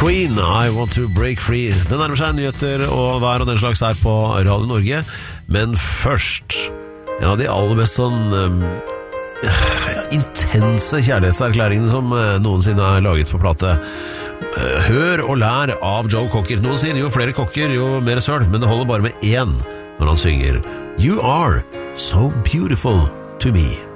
Queen, I Want to Break Free. Det nærmer seg nyheter og vær og den slags her på Radio Norge. Men først, en av de aller mest intense kjærlighetserklæringene som noensinne er laget på plate. Hør og lær av Joe Cocker. Noen sier jo flere kokker, jo mer søl, men det holder bare med én når han synger You are so beautiful to me.